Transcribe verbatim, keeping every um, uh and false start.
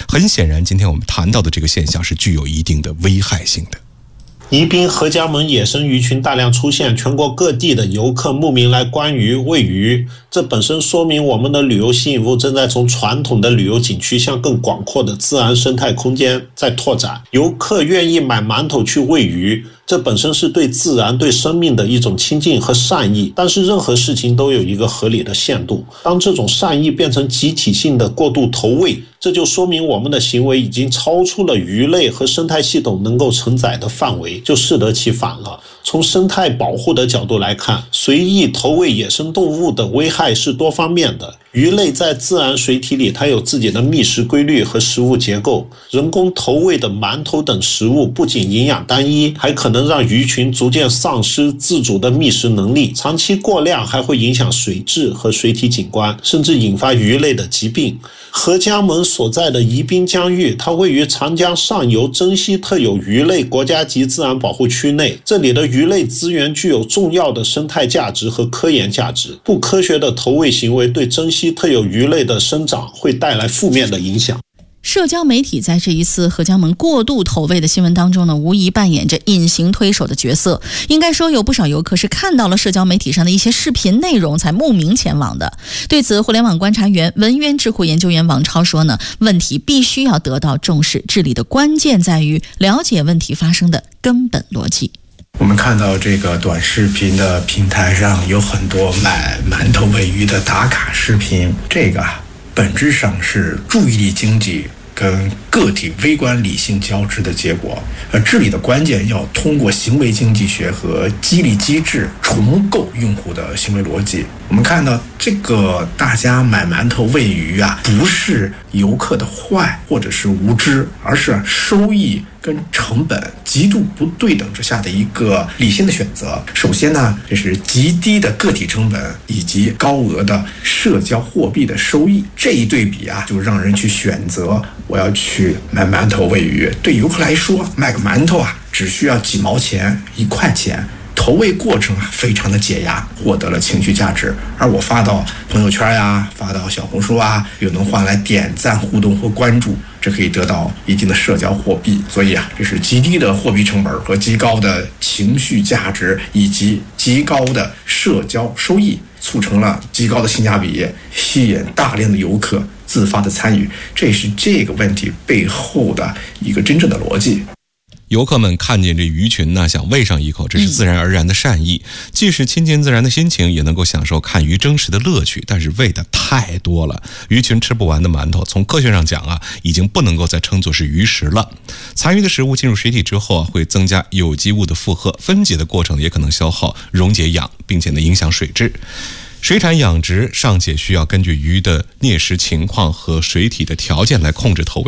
很显然，今天我们谈到的这个现象是具有一定的危害性的。 宜宾合江门野生鱼群大量出现，全国各地的游客慕名来观鱼喂鱼，这本身说明我们的旅游吸引力正在从传统的旅游景区向更广阔的自然生态空间在拓展。游客愿意买馒头去喂鱼，这本身是对自然对生命的一种亲近和善意，但是任何事情都有一个合理的限度。当这种善意变成集体性的过度投喂，这就说明我们的行为已经超出了鱼类和生态系统能够承载的范围，就适得其反了。从生态保护的角度来看，随意投喂野生动物的危害是多方面的。鱼类在自然水体里，它有自己的觅食规律和食物结构。人工投喂的馒头等食物不仅营养单一，还可能让鱼群逐渐丧失自主的觅食能力。长期过量还会影响水质和水体景观，甚至引发鱼类的疾病。合江门所在的宜宾江域，它位于长江上游珍稀特有鱼类国家级自然保护区内，这里的鱼类资源具有重要的生态价值和科研价值。不科学的投喂行为对珍稀特有鱼类的生长会带来负面的影响。 社交媒体在这一次合江门过度投喂的新闻当中呢，无疑扮演着隐形推手的角色。应该说，有不少游客是看到了社交媒体上的一些视频内容才慕名前往的。对此，互联网观察员、文渊智库研究员王超说呢，问题必须要得到重视，治理的关键在于了解问题发生的根本逻辑。 我们看到这个短视频的平台上有很多买馒头喂鱼的打卡视频，这个啊本质上是注意力经济跟个体微观理性交织的结果，而治理的关键要通过行为经济学和激励机制重构用户的行为逻辑。我们看到这个大家买馒头喂鱼啊，不是游客的坏或者是无知，而是收益跟成本极度不对等之下的一个理性的选择。首先呢，这是极低的个体成本以及高额的社交货币的收益，这一对比啊，就让人去选择我要去买馒头喂鱼。对游客来说，买个馒头啊，只需要几毛钱、一块钱。投喂过程啊，非常的解压，获得了情绪价值，而我发到朋友圈呀，发到小红书啊，又能换来点赞、互动和关注，这可以得到一定的社交货币。所以啊，这是极低的货币成本和极高的情绪价值，以及极高的社交收益，促成了极高的性价比，吸引大量的游客自发的参与。这也是这个问题背后的一个真正的逻辑。 游客们看见这鱼群呢，想喂上一口，这是自然而然的善意，既是亲近自然的心情，也能够享受看鱼争食的乐趣。但是喂的太多了，鱼群吃不完的馒头，从科学上讲啊，已经不能够再称作是鱼食了。残余的食物进入水体之后啊，会增加有机物的负荷，分解的过程也可能消耗溶解氧，并且呢影响水质。水产养殖尚且需要根据鱼的啮食情况和水体的条件来控制投喂。